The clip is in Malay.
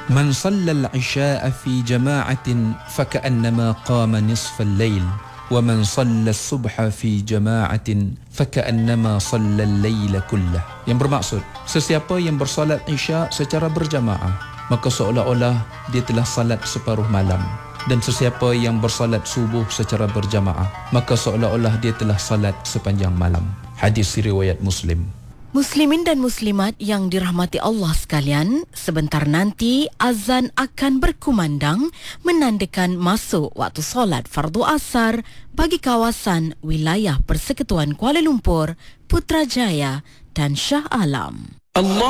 Man sallal isya'a fi jama'atin faka'annama qama nisfal lail wa man sallal subha fi jama'atin faka'annama sallal laila kullah. Yang bermaksud, sesiapa yang bersolat isya' secara berjamaah, maka seolah-olah dia telah salat separuh malam. Dan sesiapa yang bersolat subuh secara berjamaah, maka seolah-olah dia telah salat sepanjang malam. Hadis riwayat Muslim. Muslimin dan muslimat yang dirahmati Allah sekalian, sebentar nanti azan akan berkumandang menandakan masuk waktu solat fardu asar bagi kawasan wilayah Persekutuan Kuala Lumpur, Putrajaya dan Shah Alam.